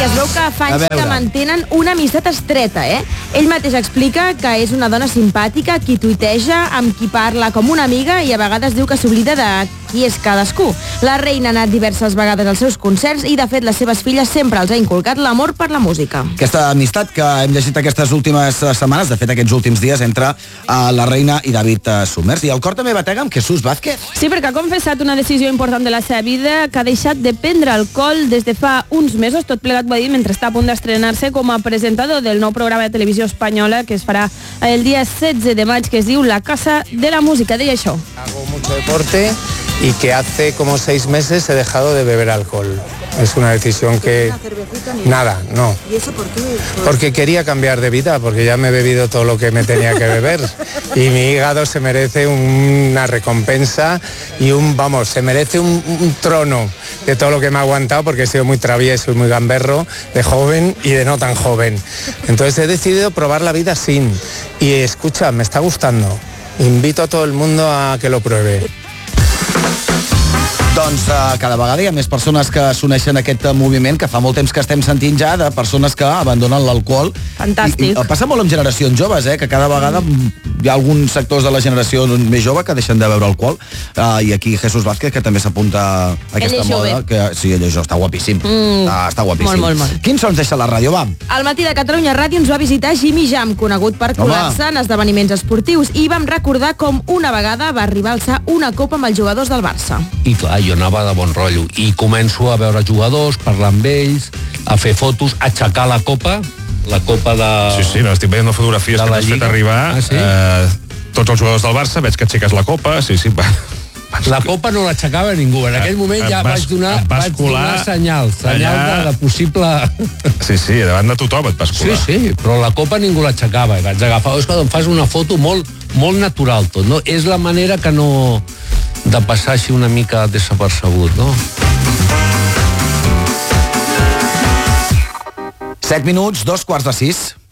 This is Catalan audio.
es veu que fa anys que mantenen una amistat estreta, Ell mateix explica que és una dona simpàtica, qui tuiteja, amb qui parla com una amiga i a vegades diu que s'oblida de qui és cadascú. La reina ha anat diverses vegades als seus concerts i, de fet, les seves filles sempre els ha inculcat l'amor per la música. Aquesta amistat que hem llegit aquestes últimes setmanes, de fet aquests últims dies, entre la reina i David Summers. I el cor també batega amb Jesús Vázquez. Sí, perquè ha confessat una decisió important de la seva vida, que ha deixat de prendre alcohol des de fa uns mesos. Tot plegat ho ha dit mentre està a punt d'estrenar-se com a presentador del nou programa de televisió espanyola que es farà el dia 16 de maig, que es diu La Casa de la Música. Deia això. Hago mucho deporte y que hace como 6 meses he dejado de beber alcohol. Es una decisión que... Nada, no. ¿Y eso por qué? Porque quería cambiar de vida, porque ya me he bebido todo lo que me tenía que beber. Y mi hígado se merece una recompensa y se merece un trono de todo lo que me ha aguantado, porque he sido muy travieso y muy gamberro de joven y de no tan joven. Entonces he decidido probar la vida sin. Y escucha, me está gustando. Invito a todo el mundo a que lo pruebe. Doncs cada vegada hi ha més persones que s'uneixen a aquest moviment que fa molt temps que estem sentint ja de persones que abandonen l'alcohol. Fantàstic. I passa molt amb generacions joves, que cada vegada hi ha alguns sectors de la generació més jove que deixen de beure alcohol. I aquí Jesús Vázquez, que també s'apunta a aquesta moda. Que, sí, ell és jove, està guapíssim. Està guapíssim. Molt. Quins sons deixa la ràdio, va? Al matí de Catalunya Ràdio ens va visitar Jimmy Jam, conegut per colar-se en esdeveniments esportius, i vam recordar com una vegada va arribar a alçar una copa amb els jugadors del Barça. I clar, jo anava de bon rotllo i començo a veure jugadors, parlar amb ells, a fer fotos, a aixecar la copa de... Sí, no, estic veient fotografies que t'has fet arribar. Sí? Tots els jugadors del Barça, veig que aixeques la copa, sí. La copa no l'aixecava ningú. En aquell moment ja vaig donar senyal de possible... Sí, davant de tothom et vas colar. Sí, però la copa ningú l'aixecava. Vaig agafar, és que em fas una foto molt natural tot, no? És la manera que no... de passar així una mica desapercebut, no? 7 minuts, 5:02.